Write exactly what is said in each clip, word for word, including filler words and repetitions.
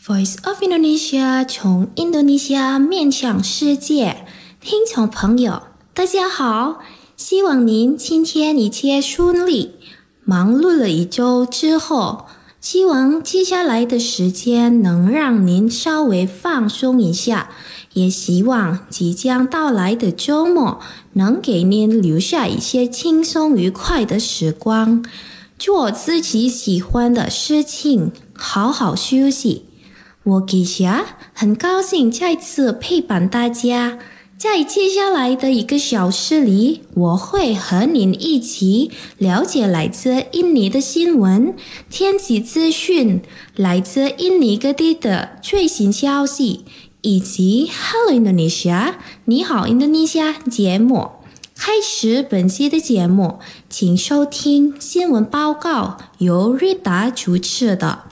Voice of Indonesia 从印度尼西亚面向世界，听众朋友，大家好，希望您今天一切顺利。忙碌了一周之后，希望接下来的时间能让您稍微放松一下，也希望即将到来的周末能给您留下一些轻松愉快的时光，做自己喜欢的事情，好好休息。我给霞很高兴再次陪伴大家，在接下来的一个小时里，我会和您一起了解来自印尼的新闻、天气资讯，来自印尼各地的最新消息，以及 Hello Indonesia 你好印度尼西亚节目。开始本期的节目，请收听新闻报告，由瑞达主持的。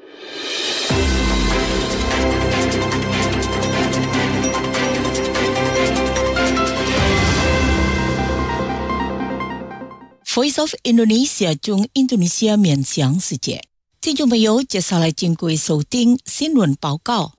Voice of Indonesia 中印度尼西亚面向世界，听众朋友，接下来请各位收听新闻报告。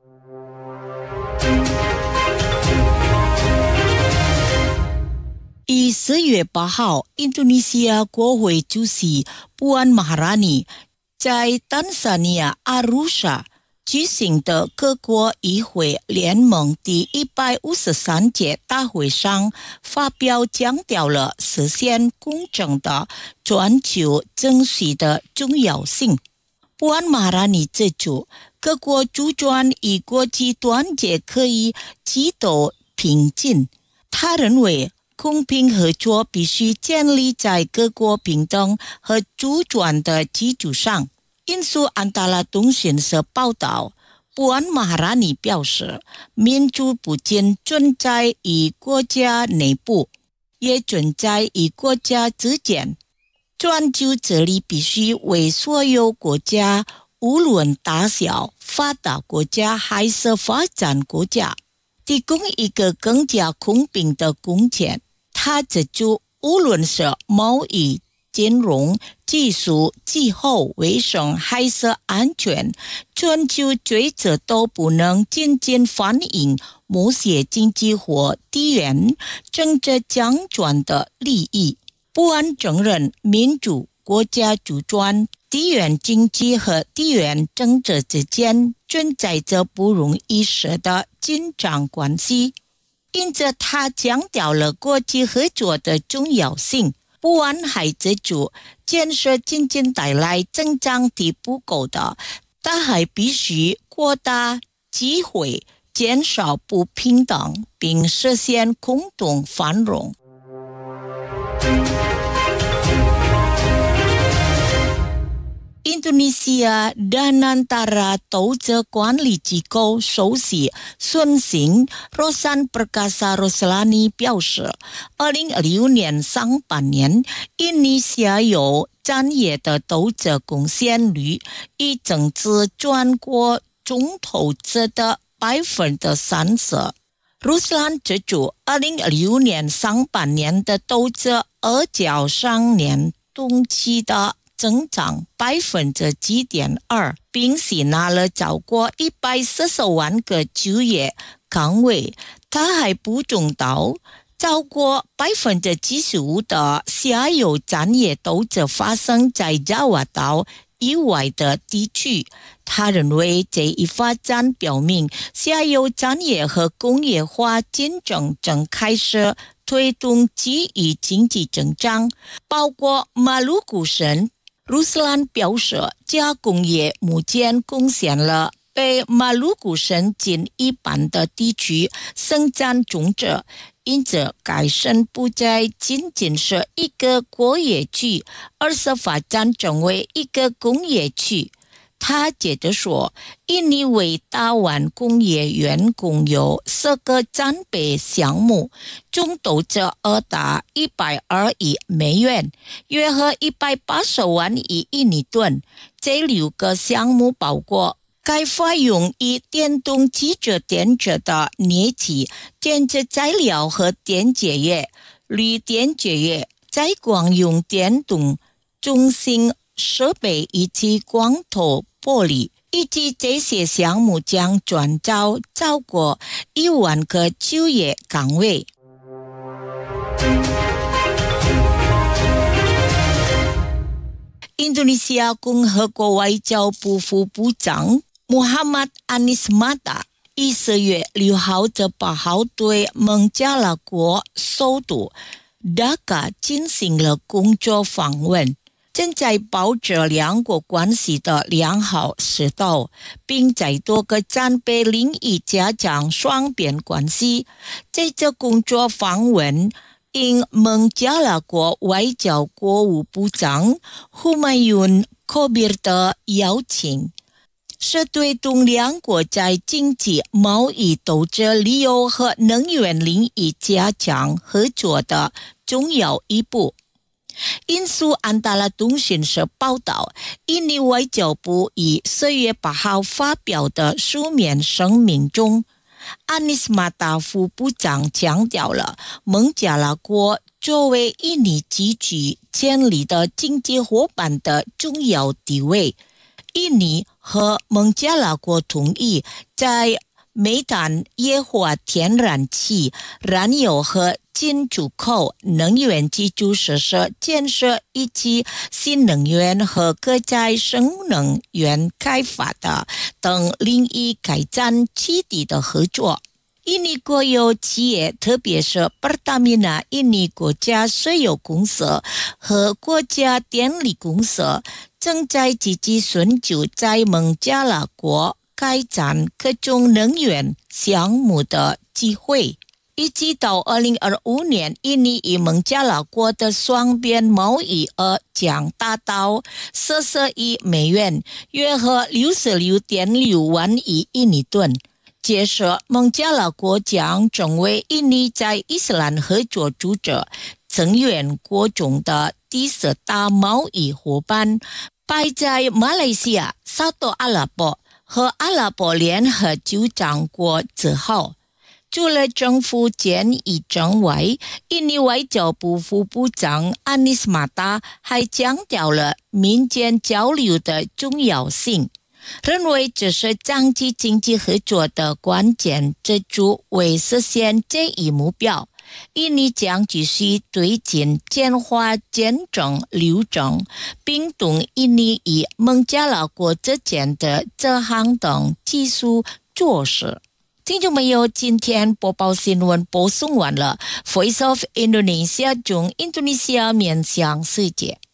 于十月八号，印度尼西亚国会主席布安马哈拉尼在坦桑尼亚阿鲁沙举行的各国议会联盟第一百五十三届大会上发表，强调了实现公正的全球征税的重要性。布安马哈拉尼指出，各国主权与国际团结可以取得平静。他认为公平合作必须建立在各国平等和主权的基础上。印度安达拉通讯社报道，布安马哈拉尼表示，民主不仅存在于国家内部，也存在于国家之间。全球治理必须为所有国家，无论大小、发达国家还是发展国家，提供一个更加公平的空间。他指出，无论是贸易、金融、技术、气候、卫生还是安全，全球规则都不能仅仅反映某些经济或地缘政治强权的利益。布安承认，民主、国家主权、地缘经济和地缘政治之间存在着不容忽视的紧张关系，因此他强调了国际合作的重要性。布安还指出，建设仅仅带来增长是不够的，他还必须扩大机会，减少不平等，并实现共同繁荣。印度尼西亚 Danantara 投资管理机构首席孙兴 Rosan Perkasa Roslani 表示，二零二六年上半年，印尼西亚有专业的投资贡献率已增至全国总投资的百分之三十。Ruslan 指出，二零二六年上半年的投资而较上年同期的增长百分之七点二，并吸纳了超过一百四十万个就业岗位。他还补充到，超过百分之七十五的下游产业投资发生在爪哇岛以外的地区。他认为这一发展表明，下游产业和工业化竞争正开始推动基于经济增长，包括马鲁古省。Ruslan 表示，加工业目前贡献了被马鲁古省近一半的地区生产种植，因此该省不再仅仅是一个国业区，而是发展成为一个工业区。他接着说，印尼为大湾工业园共有四个战备项目，总投资额达一百二亿美元，约合一百八十万亿印尼盾。这六个项目包括开发用于电动汽车电池的镍气、电池材料和电解液、铝电解液、在光用电动中心设备以及光头玻璃，预计这些项目将创造超过一万个就业岗位。印度尼西亚共和国外交部副部长穆罕默德·安尼斯马达于四月六号至八号对孟加拉国首都达卡进行了工作访问，正在保持两国关系的良好势头，并在多个战备领域加强双边关系。这次工作访问应孟加拉国外交国务部长胡马云科比尔的邀请，是推动两国在经济、贸易、投资、旅游和能源领域加强合作的重要一步。印苏安达拉通讯社报道，印尼外交部于四月八号发表的书面声明中，安尼斯马达副部长强调了孟加拉国作为印尼积极建立的经济伙伴的重要地位。印尼和孟加拉国同意在煤炭、液化天然气、燃油和进出口能源基础设施建设以及新能源和可再生能源开发的等领域开展积极的合作。印尼国有企业，特别是 Pertamina 印尼国家石油公司和国家电力公司，正在积极寻求在孟加拉国开展各种能源项目的机会。一直到二零二五年，印尼与孟加拉国的双边贸易额将达到四十亿美元，约合六十六点六万亿印尼盾。届时，孟加拉国将成为印尼在伊斯兰合作组织成员国中的第四大贸易伙伴，排在马来西亚、沙特阿拉伯和阿拉伯联合酋长国之后。除了政府间议政外，印尼外交部副部长安尼斯马达还强调了民间交流的重要性，认为这是长期经济合作的关键之处。为实现这一目标，印尼将继续推进简化签证流程，并同印尼与孟加拉国之间的这项等技术措施。听众朋友，今天播报新闻播送完了。Voice of Indonesia 中印度尼西亚面向世界。